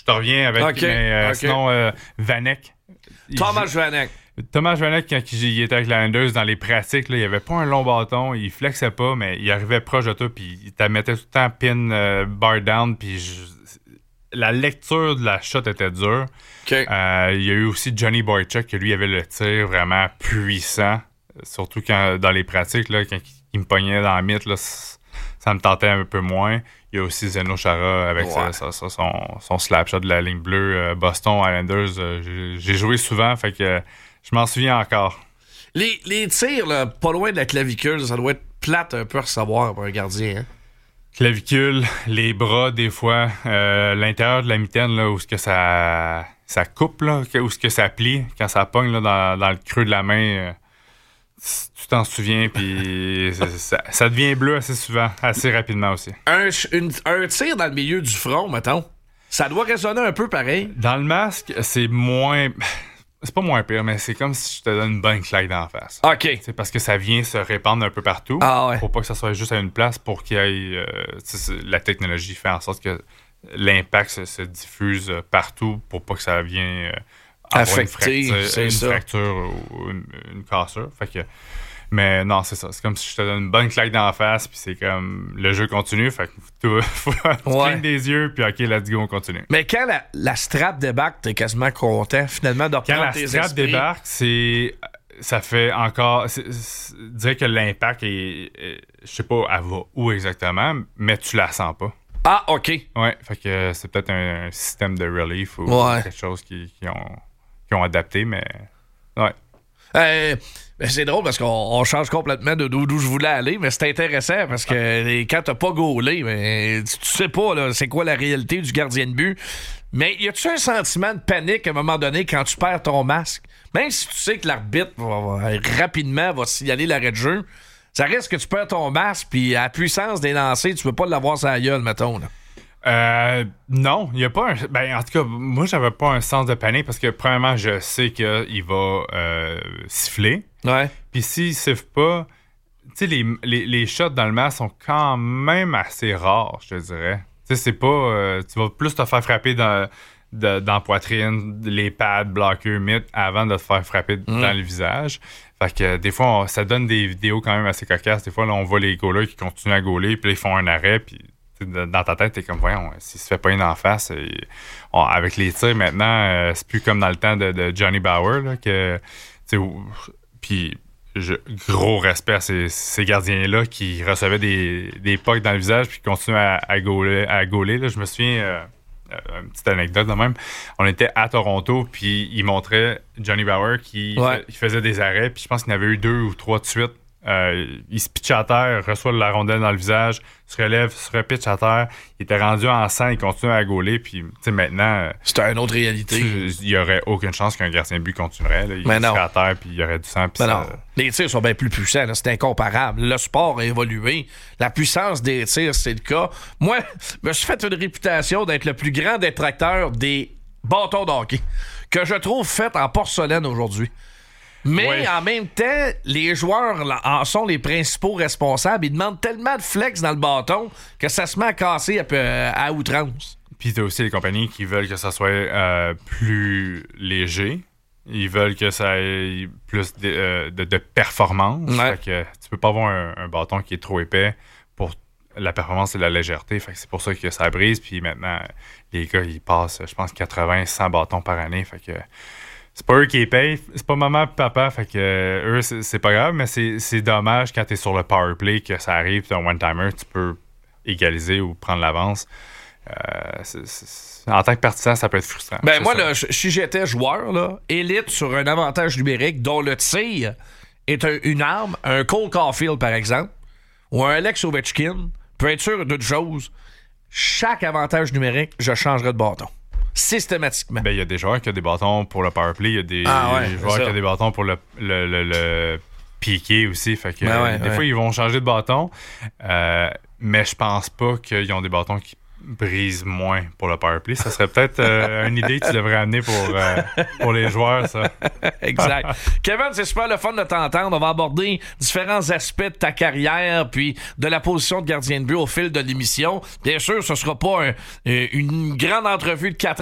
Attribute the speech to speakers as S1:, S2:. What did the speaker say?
S1: te reviens avec.
S2: OK,
S1: Mais
S2: OK.
S1: sinon, Vanek.
S2: Thomas Vanek.
S1: Thomas Vanek, quand il était avec les Islanders, dans les pratiques, là, il avait pas un long bâton, il flexait pas, mais il arrivait proche de toi, puis il te mettait tout le temps pin, bar down, puis la lecture de la shot était dure.
S2: OK.
S1: Il y a eu aussi Johnny Boychuk, qui lui avait le tir vraiment puissant, surtout quand dans les pratiques, là, quand il me pognait dans la mythe, là, ça me tentait un peu moins. Il y a aussi Zdeno Chara avec son slap shot de la ligne bleue. Boston, Islanders, j'ai joué souvent, fait que je m'en souviens encore.
S2: Les tirs, là, pas loin de la clavicule, ça doit être plate un peu à recevoir pour un gardien. Hein?
S1: Clavicule, les bras, des fois, l'intérieur de la mitaine, là, où ce que ça coupe, là, où ce que ça plie, quand ça pogne là, dans le creux de la main, tu t'en souviens, puis ça devient bleu assez souvent, assez rapidement aussi.
S2: Un tir dans le milieu du front, mettons, ça doit résonner un peu pareil.
S1: Dans le masque, c'est moins... C'est pas moins pire, mais c'est comme si je te donne une bonne claque d'en face.
S2: OK.
S1: C'est parce que ça vient se répandre un peu partout.
S2: Ah ouais.
S1: Pour pas que ça soit juste à une place, pour qu'il y ait... la technologie fait en sorte que l'impact se diffuse partout pour pas que ça vienne avoir une fracture ou une cassure. Fait que... Mais non, c'est ça. C'est comme si je te donne une bonne claque d'en face, puis c'est comme le jeu continue. Fait que faut cligner des yeux, puis OK, let's go, on continue.
S2: Mais quand la strap débarque, t'es quasiment content finalement de reprendre tes esprits. Quand la strap
S1: débarque, ça fait encore... je dirais que l'impact est... Je sais pas, elle va où exactement, mais tu la sens pas.
S2: Ah, OK.
S1: Ouais, fait que c'est peut-être un système de relief ou quelque chose qui ont adapté, mais... Ouais.
S2: Ben c'est drôle parce qu'on change complètement d'où je voulais aller, mais c'est intéressant parce que quand t'as pas gaulé, mais tu sais pas là, c'est quoi la réalité du gardien de but. Mais y a-tu un sentiment de panique à un moment donné quand tu perds ton masque? Même si tu sais que l'arbitre rapidement va signaler l'arrêt de jeu, ça risque que tu perds ton masque, puis à la puissance des lancers, tu peux pas l'avoir sur la gueule, mettons. Là.
S1: Non, il n'y a pas un... Ben, en tout cas, moi, j'avais pas un sens de panique parce que, premièrement, je sais qu'il va siffler.
S2: Ouais.
S1: Puis s'il siffle pas, tu sais, les shots dans le masque sont quand même assez rares, je te dirais. Tu sais, c'est pas... tu vas plus te faire frapper dans la poitrine, les pads, bloqueurs, mythes, avant de te faire frapper dans le visage. Fait que des fois, ça donne des vidéos quand même assez cocasses. Des fois, là, on voit les goalers qui continuent à gauler, puis là, ils font un arrêt, puis... Dans ta tête, t'es comme, voyons, s'il se fait pas une en face, avec les tirs maintenant, c'est plus comme dans le temps de Johnny Bauer, là, que, puis gros respect à ces gardiens-là qui recevaient des pucks dans le visage puis qui continuaient à gauler. Là. Je me souviens, une petite anecdote de même, on était à Toronto, puis ils montraient Johnny Bauer qui faisait des arrêts, puis je pense qu'il y en avait eu 2 ou 3 de suite. Il se pitche à terre, reçoit la rondelle dans le visage, se relève, se repitche à terre. Il était rendu en sang, il continue à gauler. Puis, tu sais, maintenant.
S2: C'était une autre réalité.
S1: Il n'y aurait aucune chance qu'un gardien de but continuerait. Là. Il serait à terre, puis il y aurait du sang.
S2: Non. Les tirs sont bien plus puissants. Là. C'est incomparable. Le sport a évolué. La puissance des tirs, c'est le cas. Moi, je me suis fait une réputation d'être le plus grand détracteur des bâtons de hockey, que je trouve fait en porcelaine aujourd'hui. Mais en même temps, les joueurs en sont les principaux responsables. Ils demandent tellement de flex dans le bâton que ça se met à casser à outrance.
S1: Puis t'as aussi les compagnies qui veulent que ça soit plus léger. Ils veulent que ça ait plus de performance. Fait que tu peux pas avoir un bâton qui est trop épais pour la performance et la légèreté. Fait que c'est pour ça que ça brise. Puis maintenant, les gars, ils passent, je pense, 80-100 bâtons par année. Fait que... C'est pas eux qui les payent, c'est pas maman et papa, fait que eux, c'est pas grave, mais c'est dommage quand t'es sur le power play que ça arrive, t'es un one-timer, tu peux égaliser ou prendre l'avance. En tant que partisan, ça peut être frustrant.
S2: Ben moi, là, si j'étais joueur, là, élite sur un avantage numérique dont le tir est une arme, un Cole Caulfield, par exemple, ou un Alex Ovechkin, peut être sûr d'une chose, chaque avantage numérique, je changerais de bâton. Systématiquement.
S1: Ben, il y a des joueurs qui ont des bâtons pour le powerplay, il y a des joueurs qui ont des bâtons pour le piqué aussi. Fait que des fois, ils vont changer de bâton. Mais je pense pas qu'ils ont des bâtons qui brisent moins pour le powerplay. Ça serait peut-être une idée que tu devrais amener pour les joueurs, ça.
S2: Exact. Kevin, c'est super le fun de t'entendre. On va aborder différents aspects de ta carrière puis de la position de gardien de but au fil de l'émission. Bien sûr, ce sera pas une grande entrevue de 4